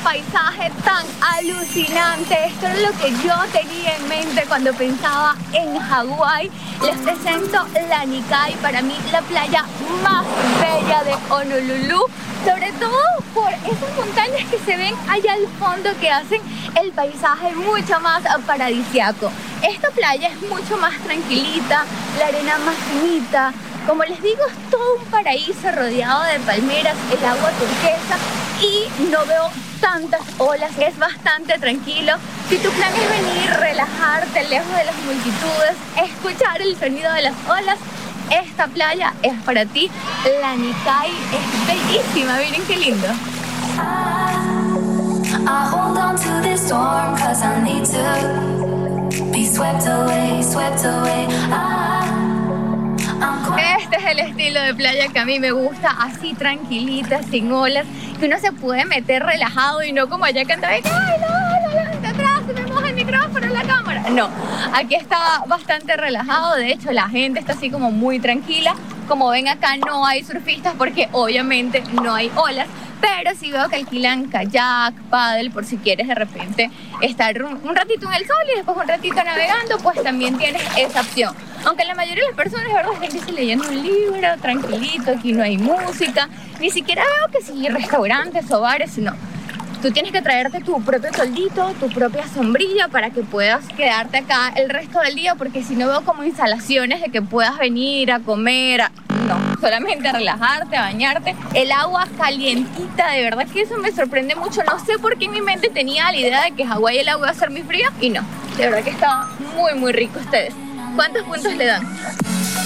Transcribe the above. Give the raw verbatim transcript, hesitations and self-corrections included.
paisaje tan alucinante. Esto es lo que yo tenía en mente cuando pensaba en Hawái. Les presento Lanikai, para mí la playa más bella de Honolulu, sobre todo por esas montañas que se ven allá al fondo que hacen el paisaje mucho más paradisíaco. Esta playa es mucho más tranquilita, la arena más finita. Como les digo, es todo un paraíso rodeado de palmeras, el agua turquesa y no veo tantas olas, es bastante tranquilo. Si tu plan es venir, relajarte lejos de las multitudes, escuchar el sonido de las olas, esta playa es para ti. Lanikai es bellísima, miren qué lindo. I hold on to this storm 'cause I need to be swept away, swept away. Este es el estilo de playa que a mí me gusta, así tranquilita, sin olas, que uno se puede meter relajado y no como allá que andaba, ¡ay, no, la gente atrás, se me moja el micrófono, la cámara! No, aquí está bastante relajado, de hecho la gente está así como muy tranquila. Como ven acá no hay surfistas porque obviamente no hay olas, pero sí veo que alquilan kayak, paddle, por si quieres de repente estar un, un ratito en el sol y después un ratito navegando, pues también tienes esa opción. Aunque la mayoría de las personas, de verdad, están aquí leyendo un libro, tranquilito, aquí no hay música, ni siquiera veo que si restaurantes o bares, no. Tú tienes que traerte tu propio toldito, tu propia sombrilla para que puedas quedarte acá el resto del día, porque si no veo como instalaciones de que puedas venir a comer, a... no, solamente a relajarte, a bañarte. El agua calientita, de verdad que eso me sorprende mucho. No sé por qué en mi mente tenía la idea de que Hawái el agua iba a ser muy fría y no, de verdad que estaba muy muy rico. Ustedes, ¿cuántos puntos le dan?